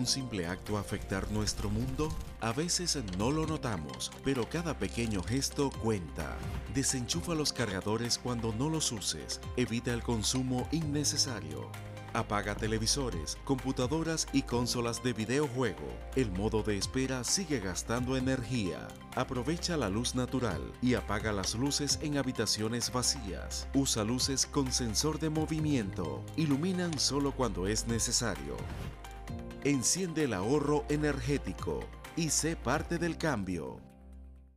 un simple acto afectar nuestro mundo? A veces no lo notamos, pero cada pequeño gesto cuenta. Desenchufa los cargadores cuando no los uses. Evita el consumo innecesario. Apaga televisores, computadoras y consolas de videojuego. El modo de espera sigue gastando energía. Aprovecha la luz natural y apaga las luces en habitaciones vacías. Usa luces con sensor de movimiento. Iluminan solo cuando es necesario. Enciende el ahorro energético y sé parte del cambio.